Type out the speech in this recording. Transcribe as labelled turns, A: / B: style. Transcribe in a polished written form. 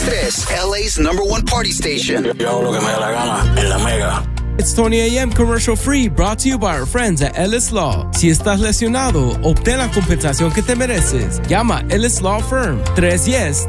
A: 93, LA's #1 party station.
B: Yo hago lo que me da la gana en la Mega.
C: It's Tony AM commercial free, brought to you by our friends at Ellis Law. Si estás lesionado, obtén la compensación que te mereces. Llama Ellis Law Firm 310